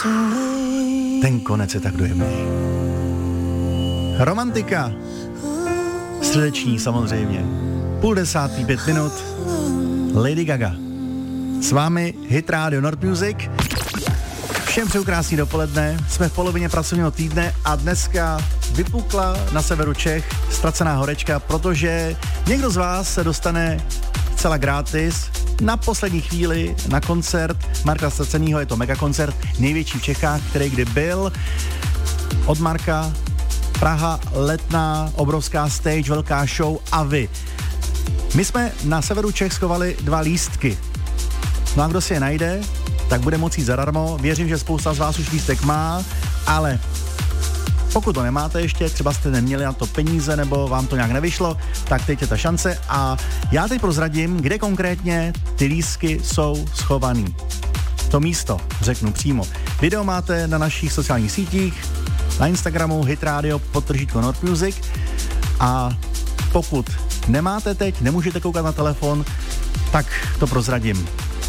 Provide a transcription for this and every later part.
Ten konec je tak dojemný. Romantika. Středeční samozřejmě. 9:30, 5 minut. Lady Gaga. S vámi Hit Radio Nord Music. Všem přeju krásný dopoledne. Jsme v polovině pracovního týdne a dneska vypukla na severu Čech ztracená horečka, protože někdo z vás se dostane celá gratis na poslední chvíli na koncert Marka Ztracenýho. Je to megakoncert, největší v Čechách, který kdy byl. Od Marka Praha, Letná, obrovská stage, velká show a vy. My jsme na severu Čech schovali 2 lístky. No a kdo si je najde, tak bude moci zadarmo. Věřím, že spousta z vás už lístek má, ale pokud to nemáte ještě, třeba jste neměli na to peníze nebo vám to nějak nevyšlo, tak teď je ta šance a já teď prozradím, kde konkrétně ty lístky jsou schovaný. To místo řeknu přímo. Video máte na našich sociálních sítích, na Instagramu hitradio _Nord Music a pokud nemáte teď, nemůžete koukat na telefon, tak to prozradím.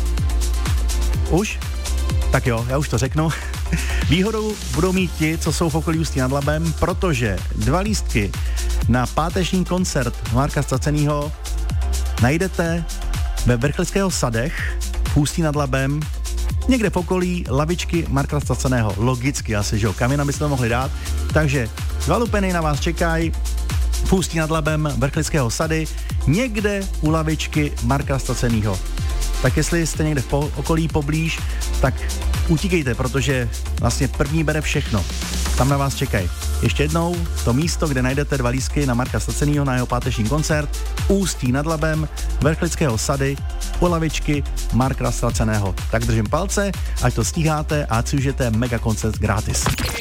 Už? Tak jo, já už to řeknu. Výhodou budou mít ti, co jsou v okolí Ústí nad Labem, protože 2 lístky na páteční koncert Marka Ztracenýho najdete ve Vrchlického sadech v Ústí nad Labem, někde v okolí lavičky Marka Ztraceného. Logicky asi, že jo, kam jinam byste to mohli dát. Takže 2 lupeny na vás čekají v Ústí nad Labem Vrchlického sady, někde u lavičky Marka Ztracenýho. Tak jestli jste někde v okolí poblíž, tak utíkejte, protože vlastně první bere všechno. Tam na vás čekají. Ještě jednou, to místo, kde najdete 2 lístky na Marka Ztracenýho na jeho páteční koncert, Ústí nad Labem, Vrchlického sady, u lavičky Marka Ztraceného. Tak držím palce, ať to stíháte a ať si užijete mega koncert gratis.